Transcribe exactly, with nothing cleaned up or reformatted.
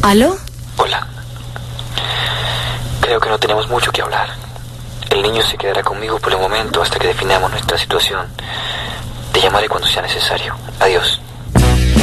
¿Aló? Hola. Creo que no tenemos mucho que hablar. El niño se quedará conmigo por el momento hasta que definamos nuestra situación. Te llamaré cuando sea necesario. Adiós.